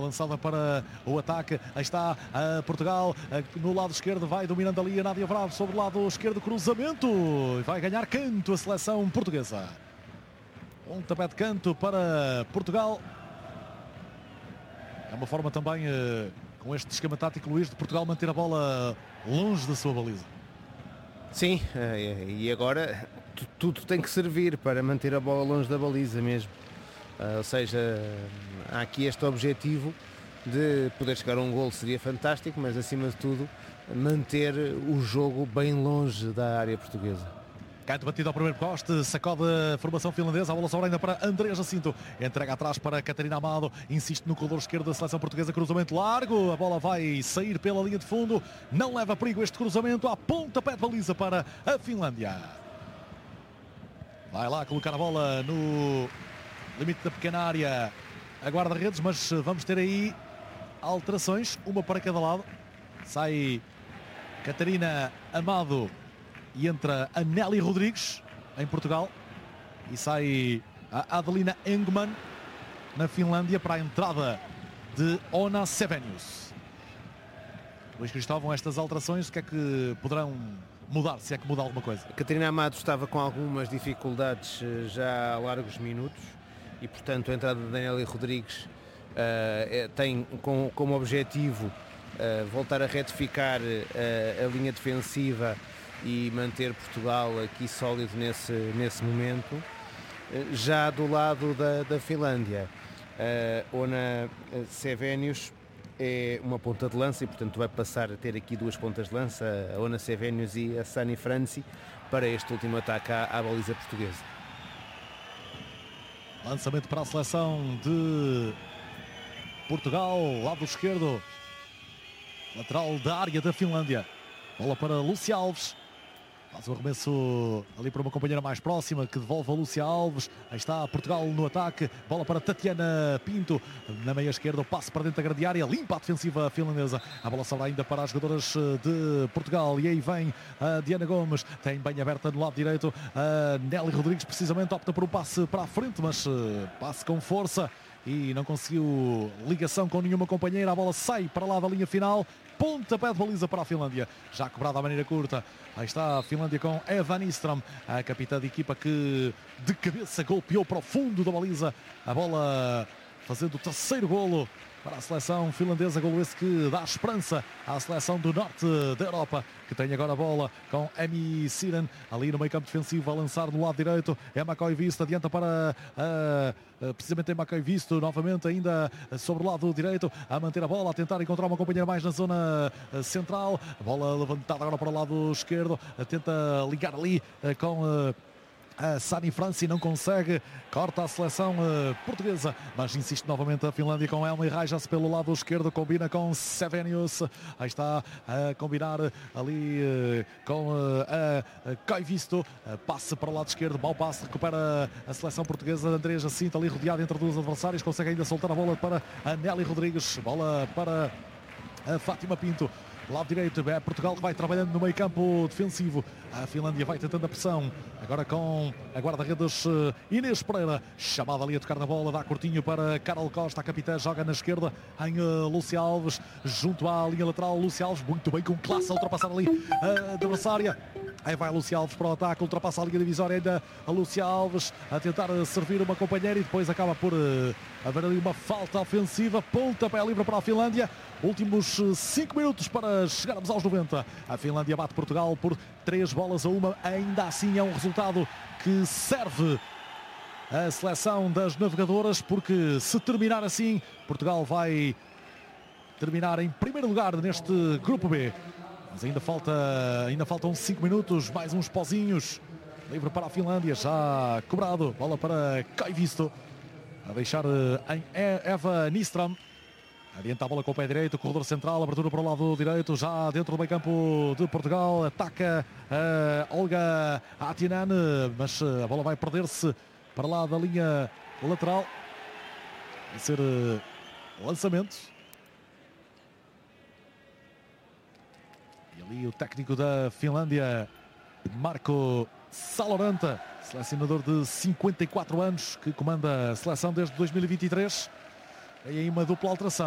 lançada para o ataque. Aí está Portugal no lado esquerdo, vai dominando ali a Nádia Bravo sobre o lado esquerdo, cruzamento, vai ganhar canto a seleção portuguesa. Pontapé de canto para Portugal. É uma forma também, com este esquema tático, Luís, de Portugal manter a bola longe da sua baliza. Sim, e agora tudo tem que servir para manter a bola longe da baliza mesmo. Ou seja, há aqui este objetivo de poder chegar a um golo, seria fantástico, mas acima de tudo manter o jogo bem longe da área portuguesa. Canto batido ao primeiro poste, sacode a formação finlandesa, a bola sobra ainda para André Jacinto, entrega atrás para Catarina Amado, insiste no corredor esquerdo da seleção portuguesa, cruzamento largo, a bola vai sair pela linha de fundo, não leva perigo este cruzamento, a pontapé de baliza para a Finlândia. Vai lá colocar a bola no limite da pequena área, a guarda-redes, mas vamos ter aí alterações, uma para cada lado. Sai Catarina Amado e entra a Nelly Rodrigues em Portugal e sai a Adelina Engman na Finlândia para a entrada de Oona Sevenius. Luís Cristóvão, estas alterações, o que é que poderão mudar, se é que muda alguma coisa? Catarina Amado estava com algumas dificuldades já há largos minutos e, portanto, a entrada de Nelly Rodrigues tem como objetivo voltar a retificar a linha defensiva e manter Portugal aqui sólido nesse momento. Já do lado da Finlândia, Oona Sevenius é uma ponta de lança e, portanto, vai passar a ter aqui duas pontas de lança, a Oona Sevenius e a Sani Franci, para este último ataque à baliza portuguesa. Lançamento para a seleção de Portugal, lado esquerdo, lateral da área da Finlândia. Bola para Lúcia Alves. Faz o arremesso ali para uma companheira mais próxima que devolve a Lúcia Alves. Aí está Portugal no ataque. Bola para Tatiana Pinto. Na meia esquerda, o passe para dentro da grande área. Limpa a defensiva finlandesa. A bola sobra ainda para as jogadoras de Portugal. E aí vem a Diana Gomes. Tem bem aberta no lado direito. A Nelly Rodrigues precisamente opta por um passe para a frente, mas passe com força. E não conseguiu ligação com nenhuma companheira. A bola sai para lá da linha final. Pontapé de baliza para a Finlândia. Já cobrada a maneira curta. Aí está a Finlândia com Eva Nyström, a capitã de equipa, que de cabeça golpeou para o fundo da baliza. A bola fazendo o terceiro golo para a seleção finlandesa, golo esse que dá esperança à seleção do norte da Europa, que tem agora a bola com Emmy Siren ali no meio campo defensivo, a lançar no lado direito. É McCoy Visto, adianta para precisamente McCoy Visto, novamente ainda sobre o lado direito, a manter a bola, a tentar encontrar uma companheira mais na zona central. A bola levantada agora para o lado esquerdo, tenta ligar ali com a Sani Franci, não consegue, corta a seleção portuguesa, mas insiste novamente a Finlândia com Elma e raja-se pelo lado esquerdo, combina com Sevenius, aí está a combinar ali com a Koivisto, passe para o lado esquerdo, mau passe, recupera a seleção portuguesa. André Jacinto ali rodeado entre dois adversários, consegue ainda soltar a bola para a Nelly Rodrigues, bola para a Fátima Pinto. Lado direito, é Portugal que vai trabalhando no meio campo defensivo. A Finlândia vai tentando a pressão. Agora com a guarda-redes Inês Pereira. Chamada ali a tocar na bola. Dá curtinho para Carol Costa. A capitã joga na esquerda em Lúcia Alves. Junto à linha lateral, Lúcia Alves muito bem, com classe, a ultrapassar ali a adversária. Aí vai a Lúcia Alves para o ataque, ultrapassa a linha divisória ainda a Lúcia Alves a tentar servir uma companheira e depois acaba por haver ali uma falta ofensiva. Pontapé livre para a Finlândia. Últimos 5 minutos para chegarmos aos 90. A Finlândia bate Portugal por 3-1. Ainda assim é um resultado que serve a seleção das navegadoras, porque se terminar assim, Portugal vai terminar em primeiro lugar neste grupo B. Mas ainda faltam 5 minutos, mais uns pozinhos. Livre para a Finlândia, já cobrado. Bola para Koivisto, a deixar em Eva Nyström. Adianta a bola com o pé direito, corredor central, abertura para o lado direito, já dentro do meio campo de Portugal. Ataca Olga Atinan, mas a bola vai perder-se para lá da linha lateral. Vai ser lançamento. E ali o técnico da Finlândia, Marco Saloranta, selecionador de 54 anos, que comanda a seleção desde 2023. E aí uma dupla alteração.